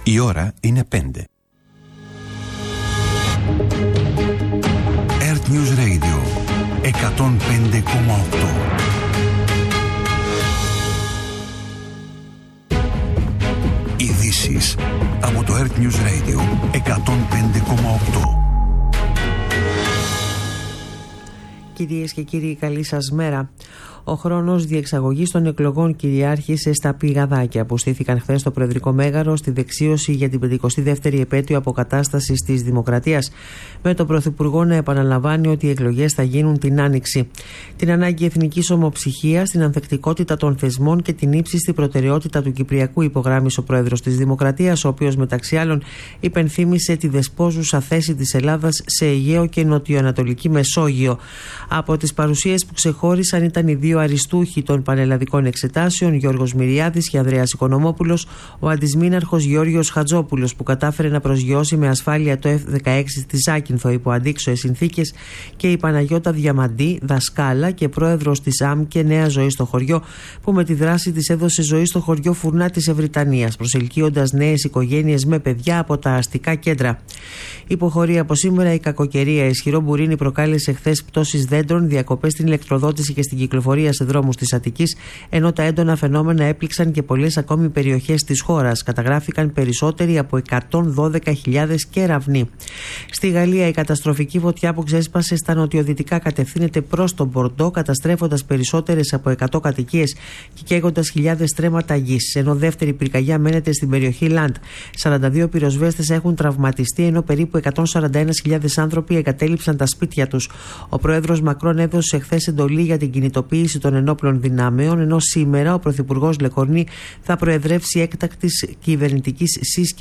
Η ώρα είναι 5. Earth News Radio 105,8. Ειδήσεις από το Earth News Radio 105,8. Κυρίες και κύριοι, καλή σας μέρα. Ο χρόνος διεξαγωγής των εκλογών κυριάρχησε στα πηγαδάκια που στήθηκαν χθες στο Προεδρικό Μέγαρο στη δεξίωση για την 52η επέτειο αποκατάστασης της Δημοκρατίας, με τον Πρωθυπουργό να επαναλαμβάνει ότι οι εκλογές θα γίνουν την Άνοιξη. Την ανάγκη εθνικής ομοψυχίας, την ανθεκτικότητα των θεσμών και την ύψιστη προτεραιότητα του Κυπριακού υπογράμμισε ο Πρόεδρος της Δημοκρατίας, ο οποίος μεταξύ άλλων υπενθύμησε τη δεσπόζουσα θέση της Ελλάδας σε Αιγαίο και Νοτιοανατολική Μεσόγειο. Από τις παρουσίες που ξεχώρισαν ήταν οι δύο αριστούχοι των πανελλαδικών εξετάσεων, Γιώργος Μυριάδης και Ανδρέας Οικονομόπουλος, ο αντισμήναρχος Γεώργιος Χατζόπουλος, που κατάφερε να προσγειώσει με ασφάλεια το F-16 στη Ζάκυνθο υπό αντίξωες συνθήκες, και η Παναγιώτα Διαμαντή, δασκάλα και πρόεδρος της ΑΜΚΕ Νέα Ζωή στο χωριό, που με τη δράση της έδωσε ζωή στο χωριό Φουρνά της Ευρυτανίας, προσελκύοντας νέες οικογένειες με παιδιά από τα αστικά κέντρα. Υποχωρεί από σήμερα η κακοκαιρία. Ισχυρό μπουρίνι προκάλεσε χθες πτώσεις δέντρων, διακοπές στην ηλεκτροδότηση και στην κυκλοφορία σε δρόμους της Αττικής, ενώ τα έντονα φαινόμενα έπληξαν και πολλές ακόμη περιοχές της χώρας. Καταγράφηκαν περισσότεροι από 112.000 κεραυνοί. Στη Γαλλία, η καταστροφική φωτιά που ξέσπασε στα νοτιοδυτικά κατευθύνεται προς τον Μπορντό, καταστρέφοντας περισσότερες από 100 κατοικίες και καίγοντας χιλιάδες στρέμματα γης, ενώ δεύτερη πυρκαγιά μένεται στην περιοχή Λαντ. 42 πυροσβέστες έχουν τραυματιστεί, ενώ περίπου 141.000 άνθρωποι εγκατέλειψαν τα σπίτια τους. Ο πρόεδρος Μακρόν έδωσε χθες εντολή για την κινητοποίηση των ενόπλων δυνάμεων, ενώ σήμερα ο πρωθυπουργός Λεκορνή θα προεδρεύσει έκτακτης κυβερνητικής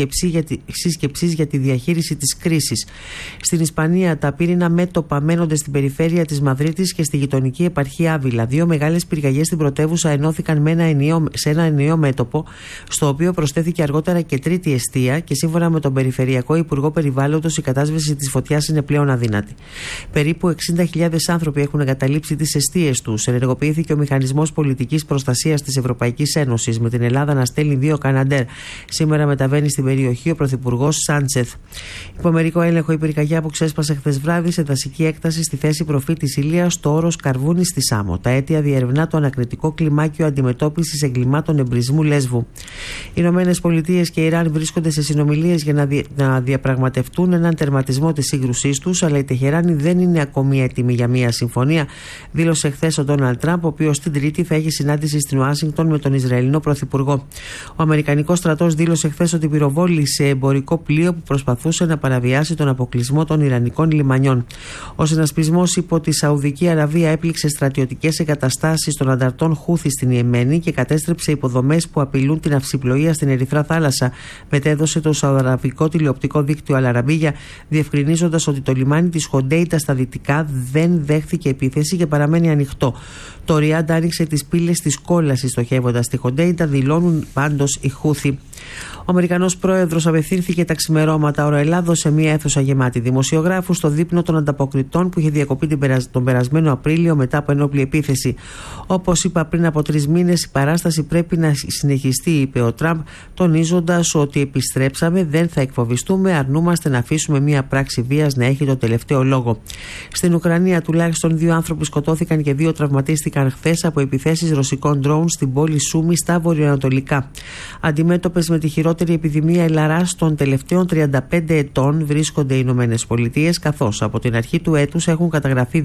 σύσκεψης για τη διαχείριση της κρίσης. Στην Ισπανία, τα πύρινα μέτωπα μένονται στην περιφέρεια της Μαδρίτης και στη γειτονική επαρχή Άβυλα. Δύο μεγάλες πυρκαγιές στην πρωτεύουσα ενώθηκαν σε ένα ενιαίο μέτωπο, στο οποίο προσθέθηκε αργότερα και τρίτη εστία, και σύμφωνα με τον Περιφερειακό Υπουργό Περιβάλλοντος, η κατάσβεση της φωτιάς είναι πλέον αδύνατη. Περίπου 60.000 άνθρωποι έχουν εγκαταλείψει τις εστίες τους. Ενεργοποιήθηκε ο Μηχανισμός Πολιτικής Προστασίας της Ευρωπαϊκής Ένωσης, με την Ελλάδα να στέλνει 2 Καναντέρ. Σήμερα μεταβαίνει στην περιοχή ο Πρωθυπουργός Σάντσεθ. Υπό μερικό έλεγχο η πυρκαγιά που ξέσπασε χθες βράδυ σε δασική έκταση στη θέση Προφήτης Ηλίας στο όρος Καρβούνης στη Σάμο. Τα αίτια διερευνά το ανακριτικό κλιμάκιο αντιμετώπισης εγκλημάτων εμπρισμού Λέσβου. Οι Ηνωμένες Πολιτείες και Ιράν βρίσκονται σε συνομιλίες για να διαπραγματευτούν έναν τερματισμό της σύγκρουσής τους, αλλά η Τεχεράνη δεν είναι ακόμη έτοιμη για μια συμφωνία, δήλωσε χθες ο Ντόναλντ Τραμπ, ο οποίος την Τρίτη θα έχει συνάντηση στην Ουάσιγκτον με τον Ισραηλινό Πρωθυπουργό. Ο Αμερικανικός στρατός δήλωσε χθες ότι πυροβόλησε εμπορικό πλοίο που προσπαθούσε να παραβιάσει τον αποκλεισμό των Ιρανικών λιμανιών. Ο συνασπισμός υπό τη Σαουδική Αραβία έπληξε στρατιωτικές εγκαταστάσεις των ανταρτών Χούθη στην Ιεμένη και κατέστρεψε υποδομές που απειλούν την αυσιπλοεία στην Ερυθρά Θάλασσα, μετέδωσε το σαουδαραβικό τηλεοπτικό δίκτυο Αλαραμπίγια, διευκρινίζοντας ότι το λιμάνι της Χοντέιτα στα δυτικά δεν δέχθηκε επίθεση και παραμένει ανοιχτό. Το Ριάντ άνοιξε τις πύλες της κόλασης στοχεύοντας τη Χοντέιτα, δηλώνουν πάντως οι Χούθη. Ο Αμερικανός πρόεδρος απευθύνθηκε τα ξημερώματα ώρα Ελλάδος σε μια αίθουσα γεμάτη δημοσιογράφους στο δείπνο των ανταποκριτών που είχε διακοπεί τον περασμένο Απρίλιο μετά από ενόπλη επίθεση. Όπως είπα πριν από 3 μήνες, η παράσταση πρέπει να συνεχιστεί, είπε ο Τραμπ, τονίζοντας ότι επιστρέψαμε, δεν θα εκφοβιστούμε, αρνούμαστε να αφήσουμε μια πράξη βίας να έχει το τελευταίο λόγο. Στην Ουκρανία, τουλάχιστον 2 άνθρωποι σκοτώθηκαν και 2 τραυματίστηκαν χθες από επιθέσεις ρωσικών ντρόουν στην πόλη Σούμι στα βορειοανατολικά. Αντιμέτωπες με τη χειρότερη επιδημία ελαράς των τελευταίων 35 ετών βρίσκονται οι Ηνωμένες Πολιτείες, καθώς από την αρχή του έτους έχουν καταγραφεί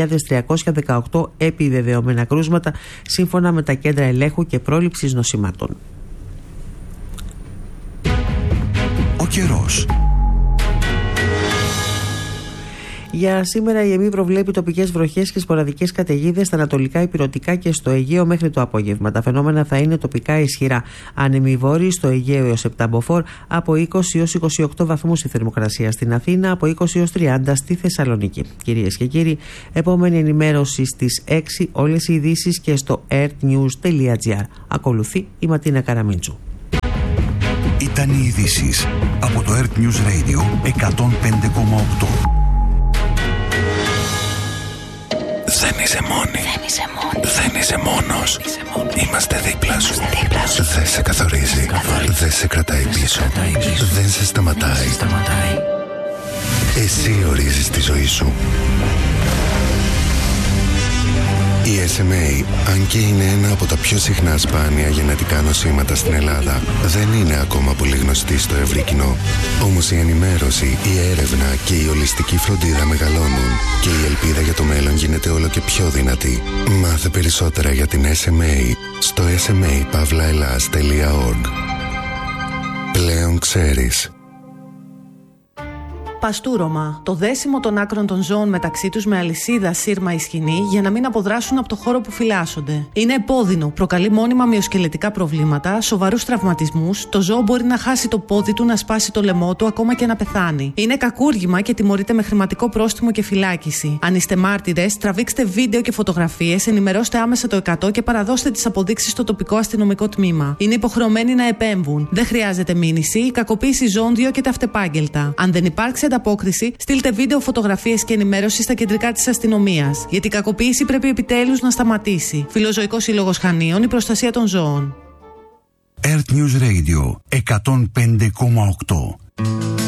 2.318 επιβεβαιωμένα κρούσματα, σύμφωνα με τα κέντρα ελέγχου και πρόληψης νοσημάτων. Ο καιρός. Για σήμερα η ΕΜΗ προβλέπει τοπικές βροχές και σποραδικές καταιγίδες στα ανατολικά ηπειρωτικά και στο Αιγαίο μέχρι το απόγευμα. Τα φαινόμενα θα είναι τοπικά ισχυρά. Άνεμοι βόρειοι στο Αιγαίο έως 7 μποφόρ, από 20 έως 28 βαθμούς η θερμοκρασία στην Αθήνα, από 20 έως 30 στη Θεσσαλονίκη. Κυρίες και κύριοι, επόμενη ενημέρωση στις 6, όλες οι ειδήσεις και στο earthnews.gr. Ακολουθεί η Ματίνα Καραμίντσου. Ήταν οι ειδήσεις από το Earth News Radio 105,8. Δεν είσαι μόνη. Δεν είσαι μόνος. Είμαστε δίπλα σου. Δεν σε καθορίζει. Δεν σε κρατάει πίσω. Δεν σε σταματάει. Εσύ ορίζεις τη ζωή σου. Η SMA, αν και είναι ένα από τα πιο συχνά σπάνια γενετικά νοσήματα στην Ελλάδα, δεν είναι ακόμα πολύ γνωστή στο ευρύ κοινό. Όμως η ενημέρωση, η έρευνα και η ολιστική φροντίδα μεγαλώνουν και η ελπίδα για το μέλλον γίνεται όλο και πιο δυνατή. Μάθε περισσότερα για την SMA στο sma-pavlaelas.org. Πλέον ξέρεις. Παστούρωμα. Το δέσιμο των άκρων των ζώων μεταξύ τους με αλυσίδα, σύρμα ή σκοινή για να μην αποδράσουν από το χώρο που φυλάσσονται. Είναι επώδυνο, προκαλεί μόνιμα μυοσκελετικά προβλήματα, σοβαρούς τραυματισμούς, το ζώο μπορεί να χάσει το πόδι του, να σπάσει το λαιμό του, ακόμα και να πεθάνει. Είναι κακούργημα και τιμωρείται με χρηματικό πρόστιμο και φυλάκιση. Αν είστε μάρτυρες, τραβήξτε βίντεο και φωτογραφίες, ενημερώστε άμεσα το 100 και παραδώστε τις αποδείξεις στο τοπικό αστυνομικό τμήμα. Είναι υποχρεωμένοι να επέμβουν. Δεν χρειάζεται μήνυση, η κακοποίηση ζώων διώκεται αυτεπάγγελτα. Αν δεν υπάρξει ανταπόκριση, στείλτε βίντεο, φωτογραφίες και ενημέρωση στα κεντρικά της αστυνομίας. Γιατί η κακοποίηση πρέπει επιτέλους να σταματήσει. Φιλοζωικός Σύλλογος Χανίων, η προστασία των ζώων. Earth News Radio 105,8.